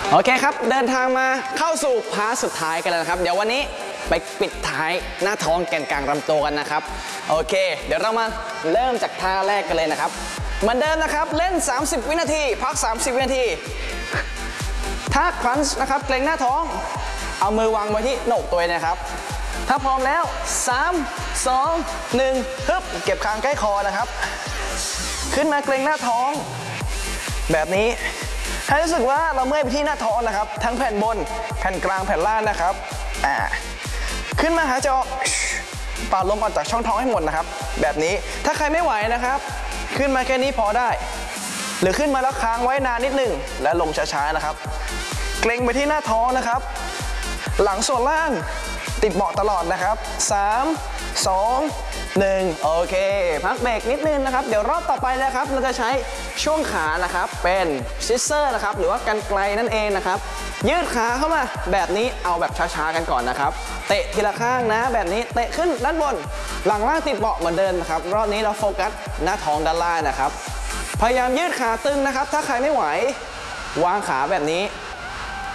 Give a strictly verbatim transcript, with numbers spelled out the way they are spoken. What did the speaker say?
โอเคครับเดินทางมาเข้าสู่พาร์ทสุดท้ายกันแล้วนะครับเดี๋ยววันนี้ไปปิดท้ายหน้าท้องแกนกลางลำตัวกันนะครับโอเคเดี๋ยวเรามาเริ่มจากท่าแรกกันเลยนะครับเหมือนเดิมนะครับเล่นสามสิบวินาทีพักสามสิบวินาทีท่าครันช์นะครับเกร็งหน้าท้องเอามือวางไว้ที่โหนกตัวนะครับถ้าพร้อมแล้วสาม สอง หนึ่งฮึบเก็บคางใกล้คอนะครับขึ้นมาเกร็งหน้าท้องแบบนี้ให้รู้สึกว่าเราเมื่อยไปที่หน้าท้องนะครับทั้งแผ่นบนแผ่นกลางแผ่นล่างนะครับอ่าขึ้นมาหายใจออกปาดลมออกจากช่องท้องให้หมดนะครับแบบนี้ถ้าใครไม่ไหวนะครับขึ้นมาแค่นี้พอได้หรือขึ้นมาแล้วค้างไว้นานนิดหนึ่งและลงช้าๆนะครับเกร็งไปที่หน้าท้องนะครับหลังส่วนล่างติดเบาะตลอดนะครับสาม สอง หนึ่งโอเคพักเบรกนิดนึงนะครับเดี๋ยวรอบต่อไปนะครับเราจะใช้ช่วงขานะครับเป็นซิสเซอร์นะครับหรือว่ากันไกลนั่นเองนะครับยืดขาเข้ามาแบบนี้เอาแบบช้าๆกันก่อนนะครับเตะทีละข้างนะแบบนี้เตะขึ้นด้านบนหลังล่างติดเบาะเหมือนเดิมนะครับรอบนี้เราโฟกัสหน้าท้องด้านล่างนะครับพยายามยืดขาตึงนะครับถ้าใครไม่ไหววางขาแบบนี้